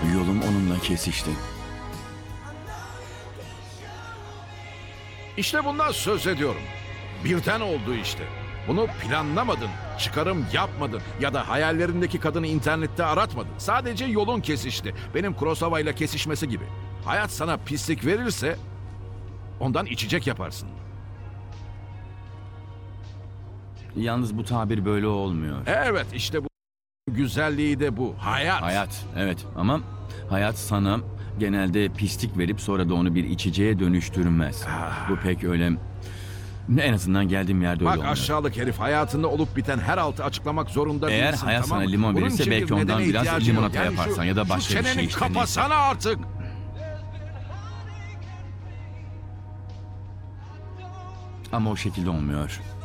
Yolum onunla kesişti. İşte bundan söz ediyorum. Birden oldu işte. Bunu planlamadın, çıkarım yapmadın ya da hayallerindeki kadını internette aratmadın. Sadece yolun kesişti. Benim Kurosawa ile kesişmesi gibi. Hayat sana pislik verirse ondan içecek yaparsın. Yalnız bu tabir böyle olmuyor. Evet, işte bu güzelliği de bu. Hayat. Hayat, evet, ama hayat sana genelde pislik verip sonra da onu bir içeceğe dönüştürmez. Bu pek öyle... En azından geldiğim yerde öyle Bak olmuyor. aşağılık herif, hayatında olup biten her altı açıklamak zorunda Eğer değilsin. hayat tamam sana mı? limon Bunun verirse için belki bir ondan nedene biraz ihtiyacın yok. limonata yaparsan ya da başka bir şey çeneni işte, kapasana artık. Ama o şekilde olmuyor.